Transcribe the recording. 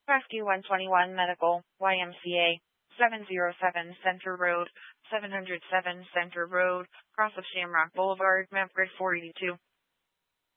Rescue 121 Medical, YMCA, 707 Center Road, 707 Center Road, cross of Shamrock Boulevard, map grid 482.